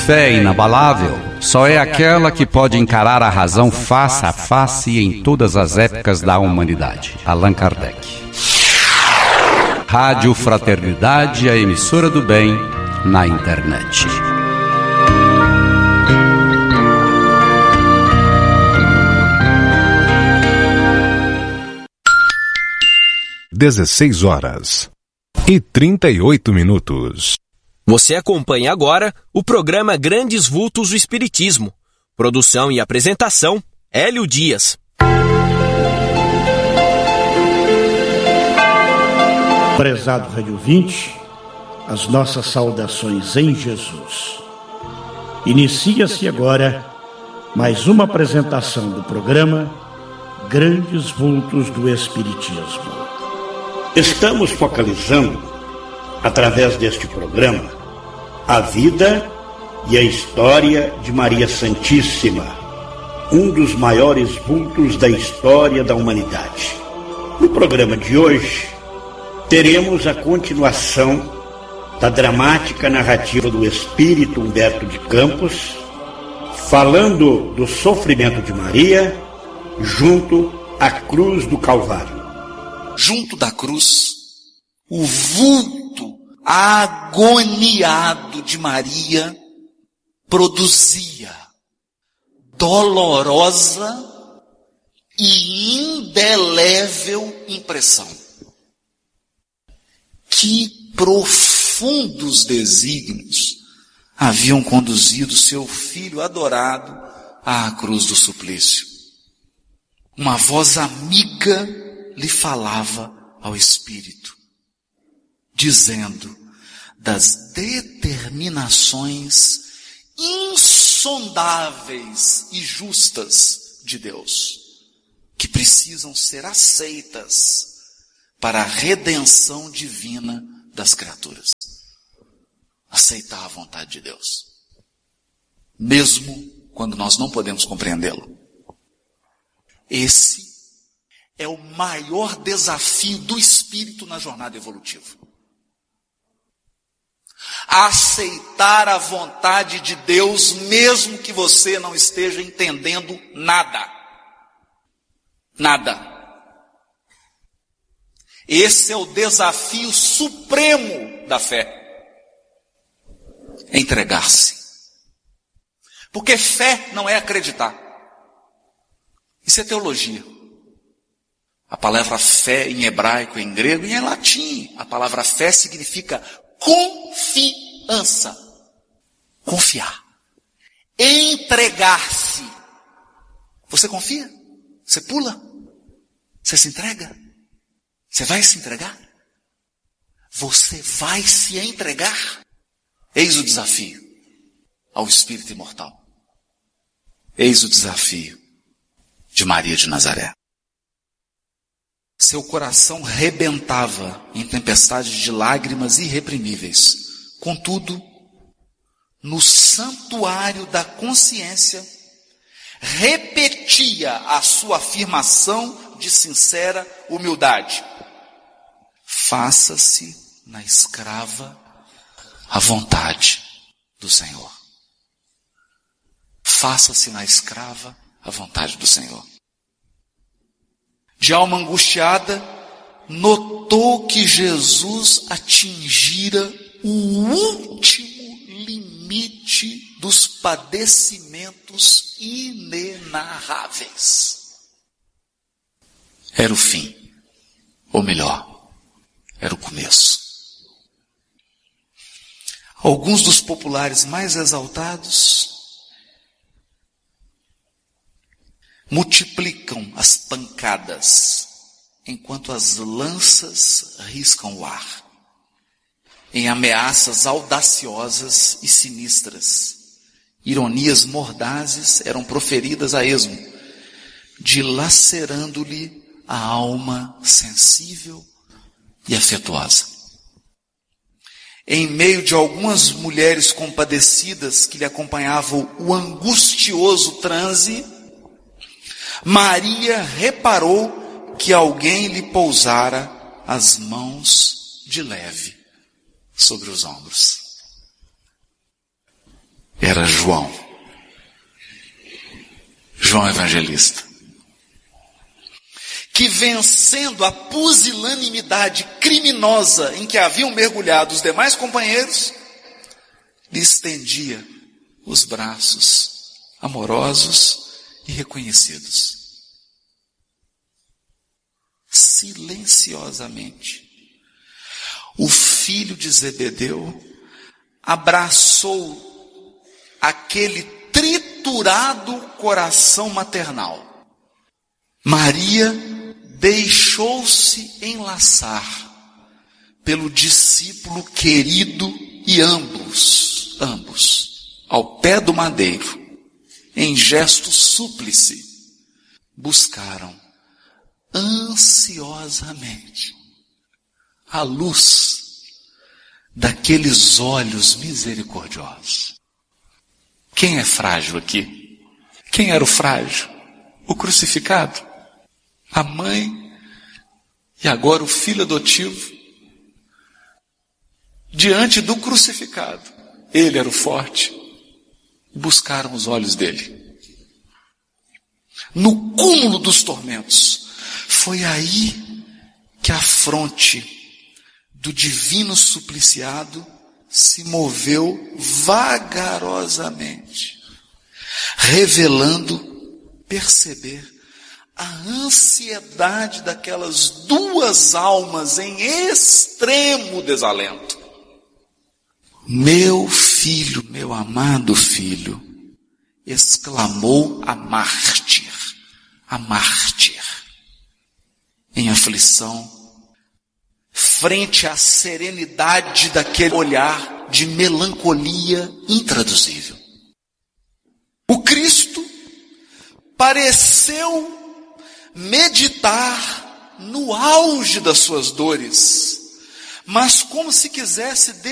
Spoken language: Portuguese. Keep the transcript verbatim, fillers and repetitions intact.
Fé inabalável só é aquela que pode encarar a razão face a face em todas as épocas da humanidade. Allan Kardec. Rádio Fraternidade, a emissora do bem na internet. dezesseis horas e trinta e oito minutos. Você acompanha agora o programa Grandes Vultos do Espiritismo. Produção e apresentação, Hélio Dias. Prezado Rádio ouvinte, as nossas saudações em Jesus. Inicia-se agora mais uma apresentação do programa Grandes Vultos do Espiritismo. Estamos focalizando, através deste programa, a vida e a história de Maria Santíssima, um dos maiores vultos da história da humanidade. No programa de hoje, teremos a continuação da dramática narrativa do espírito Humberto de Campos, falando do sofrimento de Maria junto à cruz do Calvário. Junto da cruz, o vulto agoniado de Maria produzia dolorosa e indelével impressão. Que profundos desígnios haviam conduzido seu filho adorado à cruz do suplício. Uma voz amiga lhe falava ao espírito, dizendo das determinações insondáveis e justas de Deus, que precisam ser aceitas para a redenção divina das criaturas. Aceitar a vontade de Deus, mesmo quando nós não podemos compreendê-lo. Esse é o maior desafio do espírito na jornada evolutiva. Aceitar a vontade de Deus, mesmo que você não esteja entendendo nada. Nada. Esse é o desafio supremo da fé. Entregar-se. Porque fé não é acreditar. Isso é teologia. A palavra fé em hebraico, em grego e em latim, a palavra fé significa confiança. Confiar. Entregar-se. Você confia? Você pula? Você se entrega? Você vai se entregar? Você vai se entregar? Eis o desafio ao espírito imortal. Eis o desafio de Maria de Nazaré. Seu coração rebentava em tempestades de lágrimas irreprimíveis. Contudo, no santuário da consciência, repetia a sua afirmação de sincera humildade. Faça-se na escrava a vontade do Senhor. Faça-se na escrava a vontade do Senhor. De alma angustiada, notou que Jesus atingira o último limite dos padecimentos inenarráveis. Era o fim, ou melhor, era o começo. Alguns dos populares mais exaltados multiplicam as pancadas, enquanto as lanças riscam o ar, em ameaças audaciosas e sinistras. Ironias mordazes eram proferidas a esmo, dilacerando-lhe a alma sensível e afetuosa. Em meio de algumas mulheres compadecidas que lhe acompanhavam o angustioso transe, Maria reparou que alguém lhe pousara as mãos de leve sobre os ombros. era João. João Evangelista. Que, vencendo a pusilanimidade criminosa em que haviam mergulhado os demais companheiros, lhe estendia os braços amorosos e reconhecidos. Silenciosamente, o filho de Zebedeu abraçou aquele triturado coração maternal. Maria deixou-se enlaçar pelo discípulo querido e ambos, ambos, ao pé do madeiro, em gesto súplice, buscaram ansiosamente a luz daqueles olhos misericordiosos. Quem é frágil aqui? Quem era o frágil? O crucificado? A mãe e agora o filho adotivo? Diante do crucificado, ele era o forte. Buscaram os olhos dele. No cúmulo dos tormentos, foi aí que a fronte do divino supliciado se moveu vagarosamente, revelando perceber a ansiedade daquelas duas almas em extremo desalento. Meu filho, meu amado filho, exclamou a mártir, a mártir, em aflição, frente à serenidade daquele olhar de melancolia intraduzível. O Cristo pareceu meditar no auge das suas dores, mas como se quisesse